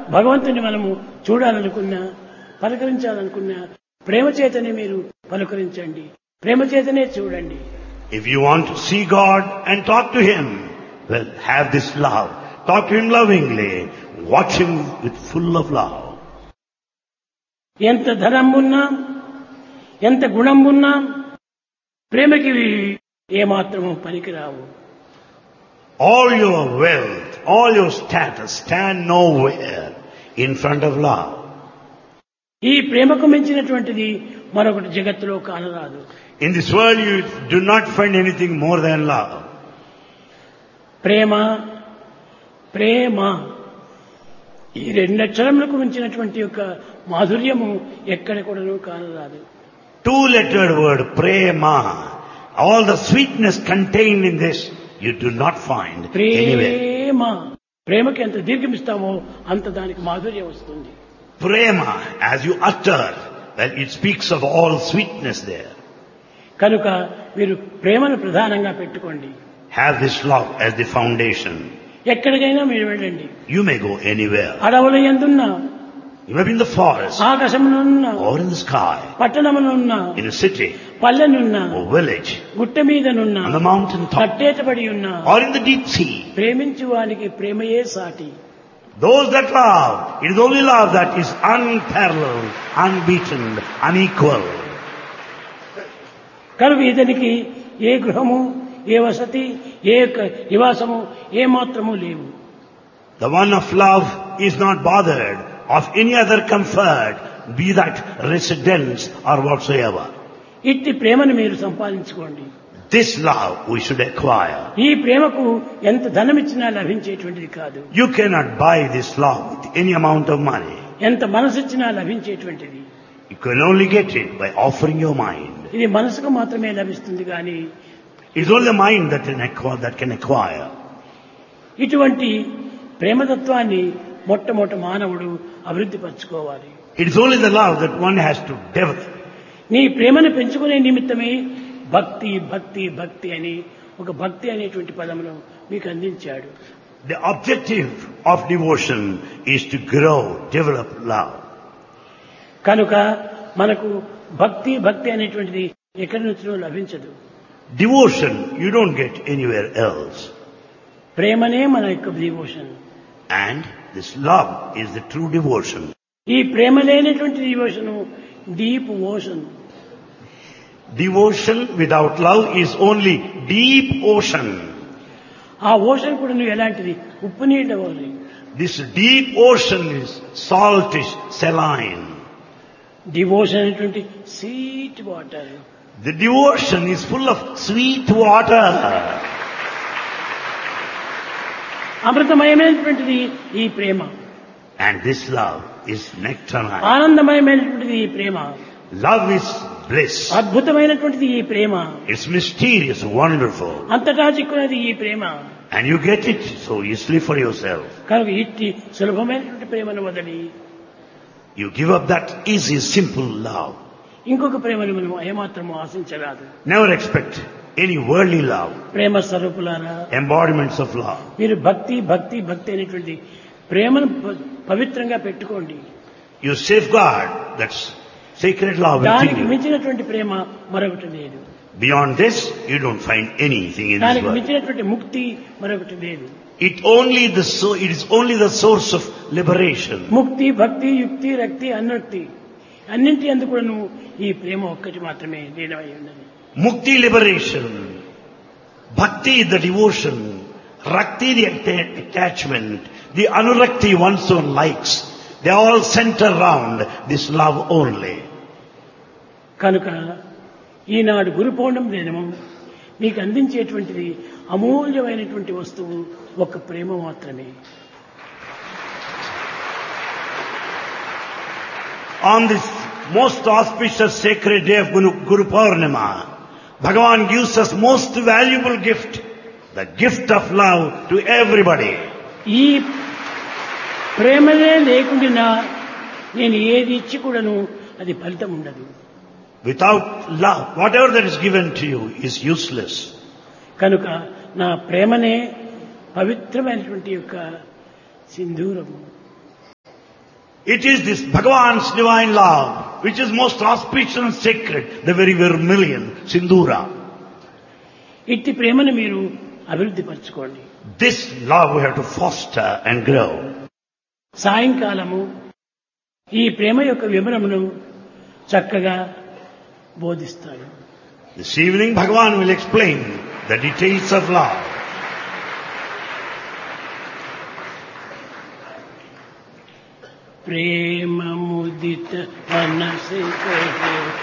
భగవంతుని మనము చూడాలనుకున్నా, పలకరించాలనుకున్నా ప్రేమ చేతనే మీరు పలకరించండి, ప్రేమ చేతనే చూడండి. If you want to see God and talk to Him, well, have this love. Talk to Him lovingly. Watch Him with full of love. ఎంత ధనం ఉన్నా, ఎంత గుణం ఉన్నా ప్రేమకి ఏమాత్రము పనికిరావు. All your wealth, all your status stand nowhere in front of love. ఈ ప్రేమకు మించినటువంటిది మరొకటి జగత్తులో కానరాదు. In this world you do not find anything more than love. ప్రేమ ప్రేమ ఈ రెండు అక్షరములకు మించినటువంటి యొక్క మాధుర్యము ఎక్కడ కూడాను కానరాదు. Two-lettered word, prema. All the sweetness contained in this you do not find anywhere. ప్రేమ, ప్రేమకి ఎంత దీర్ఘమిస్తామో అంత దానికి మాధుర్యం వస్తుంది. Prema, as you utter, well, it speaks of all sweetness there. కనుక మీరు ప్రేమను ప్రధానంగా పెట్టుకోండి. Have this love as the foundation. ఎక్కడికైనా మీరు వెళ్ళండి. You may go anywhere. అడవుల యందున్నా, You may be in the forest, ఆకాశమునున్నా, or in the sky, పట్టణమునున్నా, in a city, పల్లెనున్నా, or village, గుట్ట మీదనున్నా, on the mountain top, కట్టేటబడి ఉన్నా, or in the deep sea. ప్రేమించు వానికి ప్రేమయే సాటి. Those that love, it is only love that is unparalleled, unbeaten, unequal. కనుక ఇతనికి ఏ గృహము, ఏ వసతి, ఏ నివాసము ఏ మాత్రము లేవు. The one of love is not bothered of any other comfort, be that residence or whatsoever. ఇట్టి ప్రేమను మీరు సంపాదించుకోండి. This love we should acquire. ఈ ప్రేమకు ఎంత ధనమిచ్చినా లభించేటువంటిది కాదు. You cannot buy this love with any amount of money. ఎంత మనసిచ్చినా లభించేటువంటిది. You can only get it by offering your mind. ఇది మనసుకు మాత్రమే లభిస్తుంది కానీ It's only the mind that can acquire. ఇటువంటి ప్రేమతత్వాన్ని మొట్టమొదటి మానవుడు అభివృద్ధి పరచుకోవాలి. It is only the love that one has to develop. నీ ప్రేమను పెంచుకునే నిమిత్తమే భక్తి భక్తి భక్తి అని ఒక భక్తి అనేటువంటి పదమును మీకు అందించాడు. The objective of devotion is to grow, develop love. కనుక మనకు భక్తి భక్తి అనేటువంటిది ఎక్కడి నుంచో లభించదు. Devotion you don't get anywhere else. ప్రేమనే మన యొక్క devotion. And this love is the true devotion. ఈ ప్రేమ లేనటువంటి devotion deep ocean. Devotion without love is only deep ocean. ఆ ఓషన్ కూడా నువ్వు ఎలాంటిది? ఉప్పు నీటి ocean. This deep ocean is saltish, saline. Devotion అనేటువంటి sweet water. The devotion is full of sweet water. అమృతమయమైనటువంటిది ఈ ప్రేమ. And this love is nectarine. ఆనందమయమైనటువంటిది ఈ ప్రేమ. Love is bliss. అద్భుతమైనటువంటిది ఈ ప్రేమ. It's mysterious, wonderful. అంతటా చిక్కున్నది ఈ ప్రేమ. And you get it so easily for yourself. కనుక ఇట్టి సులభమైనటువంటి ప్రేమను వదిలి You give up that easy, simple love. ఇంకొక ప్రేమను మనం ఏమాత్రము ఆశించరాదు. Never expect any worldly love. ప్రేమ స్వరూపులారా, Embodiments of love. మీరు భక్తి భక్తి భక్తి అనేటువంటి ప్రేమను పవిత్రంగా పెట్టుకోండి. You safeguard that sacred love దానికి within you. మించినటువంటి ప్రేమ మరొకటి లేదు. Beyond this, you don't find anything in this దానికి world. మించినటువంటి ముక్తి మరొకటి లేదు. It is only the source of liberation. ముక్తి భక్తి యుక్తి రక్తి అనుక్తి అన్నింటి అందుకు కూడాను ఈ ప్రేమ ఒక్కటి మాత్రమే లీనమై ఉన్నది. Mukti, liberation. Bhakti, the devotion. Rakti, the attachment. The anurakti, one's own likes. They all center around this love only. కనుక ఈనాడు గురు పౌర్ణమి దినము మీకు అందించేటువంటిది అమూల్యమైనటువంటి వస్తువు ఒక ప్రేమ మాత్రమే. On this most auspicious sacred day of Guru Purnima, Bhagavan gives us most valuable gift, the gift of love to everybody. ఈ ప్రేమనే లేకుండా నేను ఏది ఇచ్చి కూడాను అది ఫలితం ఉండదు. Without love, whatever that is given to you is useless. కనుక నా ప్రేమనే పవిత్రమైనటువంటి యొక్క సింధూరము. It is this Bhagavan's divine love, which is most auspicious and sacred, the very vermilion, Sindura. ఇట్టి ప్రేమను మీరు అభివృద్ధి పరచుకోండి. This love we have to foster and grow. సాయంకాలము ఈ ప్రేమ యొక్క వివరమును చక్కగా బోధిస్తాడు. This evening Bhagavan will explain the details of love. प्रेम मुदित मन से कहे